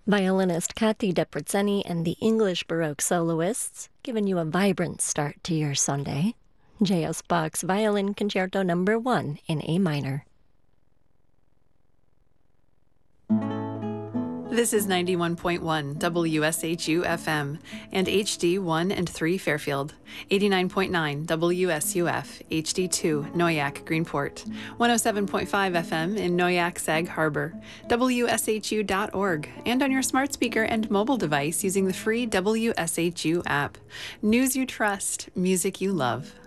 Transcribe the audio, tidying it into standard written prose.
Violinist Kathy Deprezzeni and the English Baroque soloists, giving you a vibrant start to your Sunday. J.S. Bach's Violin Concerto No. 1 in A minor. This is 91.1 WSHU FM and HD1 and 3 Fairfield, 89.9 WSUF HD2 Noyak Greenport, 107.5 FM in Noyak Sag Harbor, WSHU.org, and on your smart speaker and mobile device using the free WSHU app. News you trust, music you love.